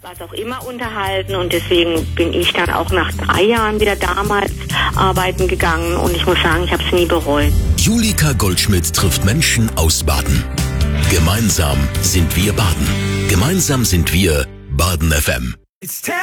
was auch immer unterhalten und deswegen bin ich dann auch nach 3 Jahren wieder damals arbeiten gegangen und ich muss sagen, ich habe es nie bereut. Julika Goldschmidt trifft Menschen aus Baden. Gemeinsam sind wir Baden. Gemeinsam sind wir Baden FM.